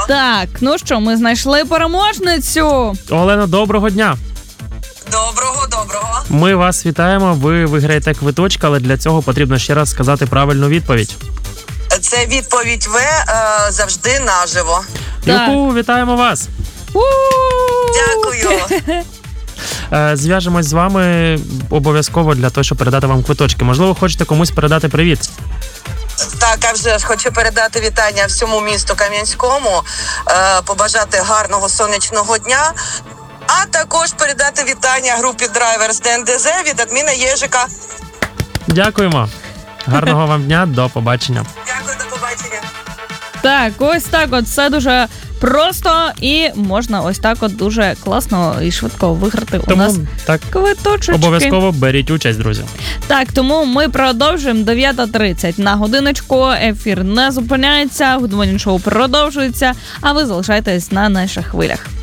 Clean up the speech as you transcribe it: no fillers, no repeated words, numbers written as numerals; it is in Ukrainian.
Так, ну що, ми знайшли переможницю. Олено, доброго дня. Доброго. Ми вас вітаємо, ви виграєте квиточки, але для цього потрібно ще раз сказати правильну відповідь. Це відповідь В, завжди наживо. Так. Юху, вітаємо вас. Дякую. Зв'яжемось з вами обов'язково для того, щоб передати вам квиточки. Можливо, хочете комусь передати привіт. Так, а вже ж хочу передати вітання всьому місту Кам'янському, побажати гарного сонячного дня, а також передати вітання групі Drivers ДНДЗ від адміна Єжика. Дякуємо. Гарного вам дня, до побачення. Дякую, до побачення. Так, ось так от, все дуже просто і можна ось так от дуже класно і швидко виграти у нас так, квиточечки. обов'язково беріть участь, друзі. Так, тому ми продовжуємо 9:30 на годиночку. Ефір не зупиняється, Good Morning Show продовжується, а ви залишайтесь на наших хвилях.